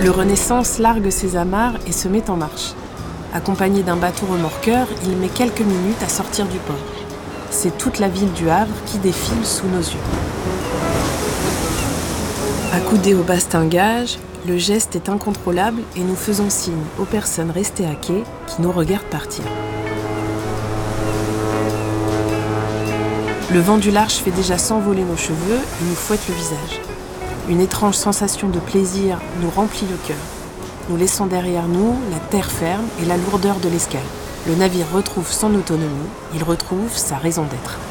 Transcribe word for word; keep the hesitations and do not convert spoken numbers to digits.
Le Renaissance largue ses amarres et se met en marche. Accompagné d'un bateau remorqueur, il met quelques minutes à sortir du port. C'est toute la ville du Havre qui défile sous nos yeux. Accoudés au bastingage, le geste est incontrôlable et nous faisons signe aux personnes restées à quai qui nous regardent partir. Le vent du large fait déjà s'envoler nos cheveux et nous fouette le visage. Une étrange sensation de plaisir nous remplit le cœur. Nous laissons derrière nous la terre ferme et la lourdeur de l'escale. Le navire retrouve son autonomie, il retrouve sa raison d'être.